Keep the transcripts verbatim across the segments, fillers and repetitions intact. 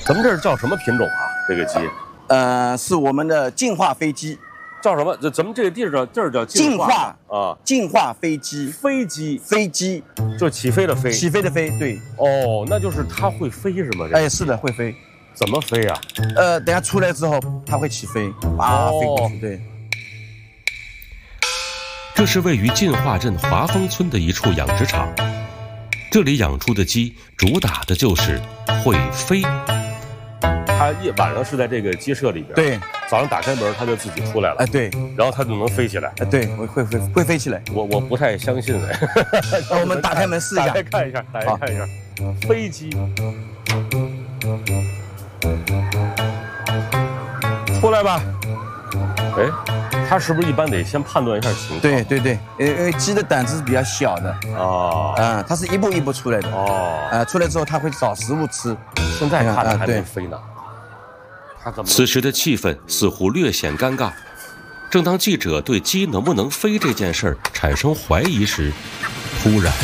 咱们这儿叫什么品种啊？这个鸡？ 呃，是我们的进化飞鸡。 叫什么？这咱们这个地儿叫地儿叫进化啊， 进化飞鸡， 飞鸡， 飞鸡， 就起飞的飞， 起飞的飞，对。 哦，那就是它会飞是吗？ 哎，是的，会飞。 怎么飞啊？ 呃，等下出来之后，它会起飞，啊，飞过去，对。 这是位于进化镇华丰村的一处养殖场，这里养出的鸡主打的就是会飞。 它一晚上是在这个鸡舍里边， 对。 早上打开门，它就自己出来了， 哎，对， 然后它就能飞起来， 哎，对，会会会会飞起来。 我我不太相信哎。 那我们打开门试一下， 打开看一下，打开看一下，飞机出来吧。哎，它是不是一般得先判断一下情况？ 对对对，因为鸡的胆子是比较小的啊， 嗯，它是一步一步出来的哦，啊，出来之后它会找食物吃。 现在看它还没飞呢。 此时的气氛似乎略显尴尬。正当记者对鸡能不能飞这件事儿产生怀疑时，突然，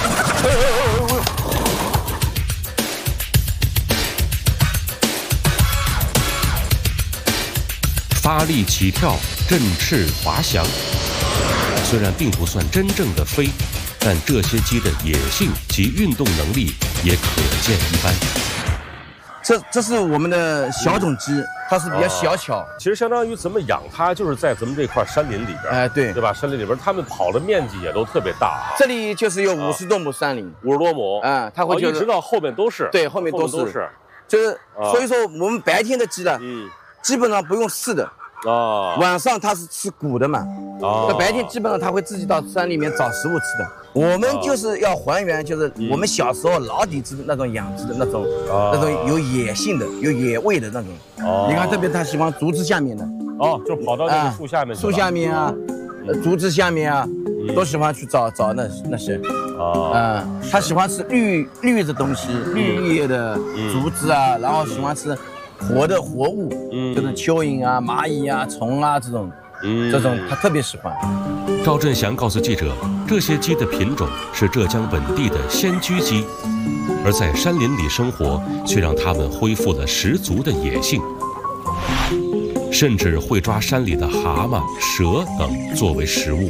发力起跳，振翅滑翔。虽然并不算真正的飞，但这些鸡的野性及运动能力也可见一斑。 这这是我们的小种鸡，它是比较小巧。 哦、其实相当于咱们养它，就是在咱们这块山林里边， 哎，对， 对吧？山林里边，它们跑的面积也都特别大啊。 这里就是有五十多亩山林， 五十多亩， 嗯，它会、就是哦、一直到后面都是， 对，后面都是， 都是， 就是、啊、所以说我们白天的鸡呢，嗯，基本上不用饲的。啊，晚上它是吃谷的嘛，啊，那白天基本上它会自己到山里面找食物吃的。我们就是要还原，就是我们小时候老底子的那种养殖的那种，啊、那种有野性的、有野味的那种。哦，你看特别它喜欢竹子下面的， 哦，就跑到那个树下面去、啊， 树下面啊，嗯、竹子下面啊，嗯、都喜欢去找找那那些。啊，嗯，它喜欢吃绿绿的东西，嗯、绿叶的竹子啊，嗯、然后喜欢吃。活的活物，嗯，就是蚯蚓啊、蚂蚁啊、虫啊这种，嗯，这种他特别喜欢。 赵振祥告诉记者，这些鸡的品种是浙江本地的仙居鸡，而在山林里生活，却让它们恢复了十足的野性，甚至会抓山里的蛤蟆、蛇等作为食物。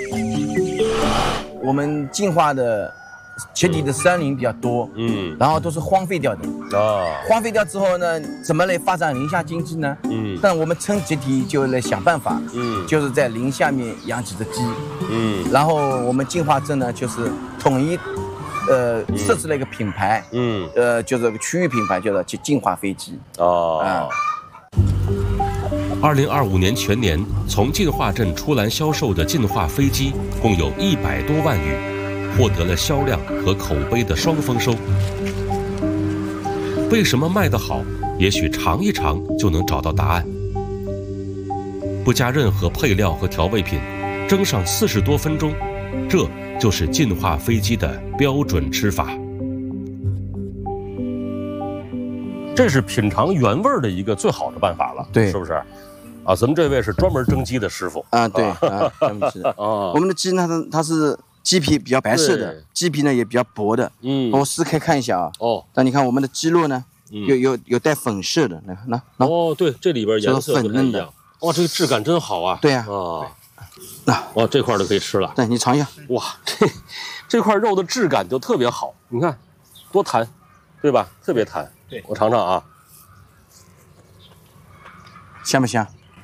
我们进化的。前底的山林比较多，嗯，然后都是荒废掉的啊。荒废掉之后呢，怎么来发展林下经济呢？嗯，但我们村集体就来想办法，嗯，就是在林下面养几只鸡，嗯，然后我们进化镇呢，就是统一，呃，设置了一个品牌，嗯，呃，就是个区域品牌，叫做进化飞鸡。哦，啊。 二零二五年全年从进化镇出栏销售的进化飞鸡共有一百多万羽。获得了销量和口碑的双丰收。为什么卖得好？也许尝一尝就能找到答案。不加任何配料和调味品，蒸上四十多分钟，这就是进化飞鸡的标准吃法。 这是品尝原味的一个最好的办法了， 对， 是不是？啊，咱们这位是专门蒸鸡的师傅啊，对啊，专门是啊。我们的鸡呢，它它是。鸡皮比较白色的，鸡皮呢也比较薄的。嗯，我撕开看一下啊。哦，但你看我们的鸡肉呢，嗯、有有有带粉色的，来那那。 哦，对，这里边颜色粉嫩的。哇，这个质感真好啊。 对呀。 啊，那哇，这块就可以吃了。 对，你尝一下。 哇，这这块肉的质感就特别好，你看，多弹，对吧？特别弹。对，我尝尝啊。 香不香？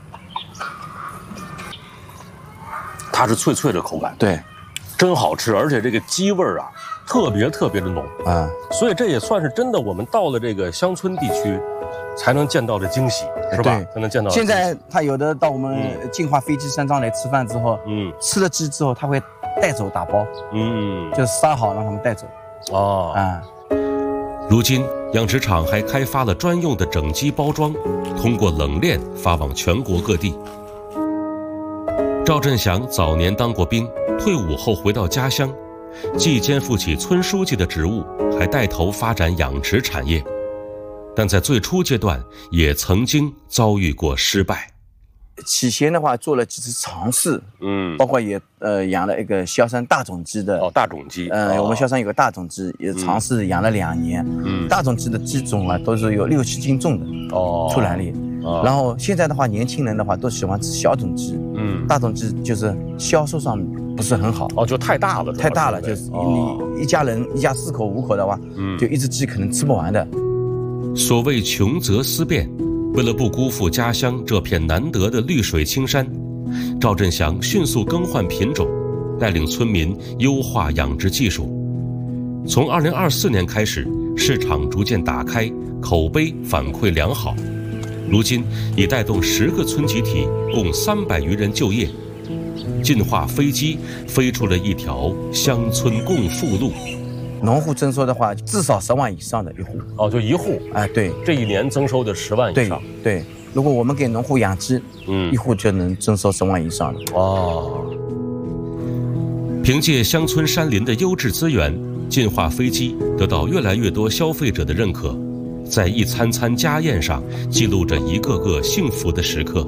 它是脆脆的口感。 对。 真好吃，而且这个鸡味儿啊，特别特别的浓啊，所以这也算是真的，我们到了这个乡村地区，才能见到的惊喜，是吧？才能见到。 现在他有的到我们进化飞鸡山庄来吃饭之后，嗯，吃了鸡之后，他会带走打包，嗯，就是杀好让他们带走。哦，啊， 如今养殖场还开发了专用的整鸡包装，通过冷链发往全国各地。赵振祥早年当过兵，退伍后回到家乡，既肩负起村书记的职务，还带头发展养殖产业，但在最初阶段也曾经遭遇过失败。 起先的话做了几次尝试，嗯，包括也呃养了一个萧山大种鸡的哦，大种鸡， 嗯、呃，我们萧山有个大种鸡，也尝试养了两年，嗯，大种鸡的鸡种啊都是有六七斤重的哦，出栏里，哦、然后现在的话，年轻人的话都喜欢吃小种鸡，嗯，大种鸡就是销售上不是很好， 哦，就太大了， 太大了，就是你一家人一家四口五口的话，嗯，就一只鸡可能吃不完的。 所谓穷则思变。为了不辜负家乡这片难得的绿水青山，赵振祥迅速更换品种，带领村民优化养殖技术。从二零二四年开始，市场逐渐打开，口碑反馈良好。如今已带动十个村集体，共三百余人就业。进化飞机飞出了一条乡村共富路。 农户征收的话，至少十万以上的一户哦，就一户， 哎，对， 这一年征收的十万以上， 对，对，如果我们给农户养鸡，嗯，一户就能征收十万以上的哦。 凭借乡村山林的优质资源，进化飞机得到越来越多消费者的认可，在一餐餐家宴上记录着一个个幸福的时刻。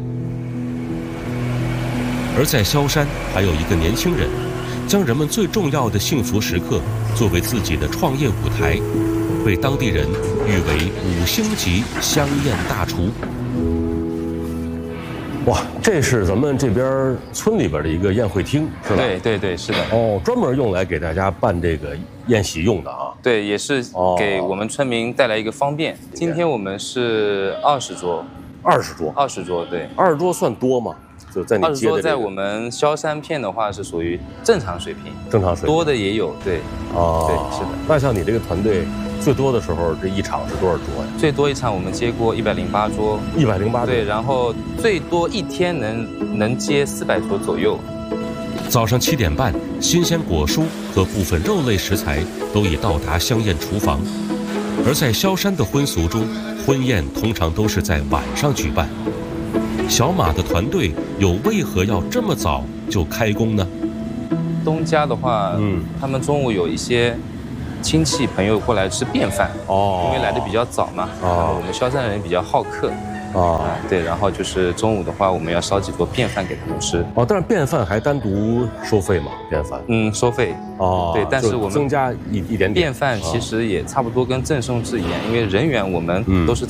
而在萧山，还有一个年轻人。将人们最重要的幸福时刻作为自己的创业舞台，被当地人誉为五星级香宴大厨。 哇，这是咱们这边村里边的一个宴会厅，是吧？ 对对对，是的。 哦，专门用来给大家办这个宴席用的啊。 对，也是给我们村民带来一个方便。哦、今天我们是二十桌。 二十桌。 二十桌，对。 二十桌算多吗？就在你接的、这个、 二十桌在我们萧山片的话是属于正常水平， 正常水平， 多的也有，对，哦，对，是的。 那像你这个团队最多的时候，这一场是多少桌呀？ 最多一场我们接过一百零八桌， 一百零八桌， 对，然后最多一天能能接四百桌左右。 早上七点半，新鲜果蔬和部分肉类食材都已到达香宴厨房，而在萧山的婚俗中，婚宴通常都是在晚上举办。小马的团队又为何要这么早就开工呢？ 东家的话，嗯，他们中午有一些亲戚朋友过来吃便饭，哦，因为来的比较早嘛，哦，然后我们萧山人比较好客，哦、啊，对，然后就是中午的话，我们要烧几桌便饭给他们吃。 哦，但是便饭还单独收费吗？便饭？ 嗯，收费。哦，对，但是我们增加一一点点。 便饭其实也差不多跟赠送制一样，因为人员我们都是。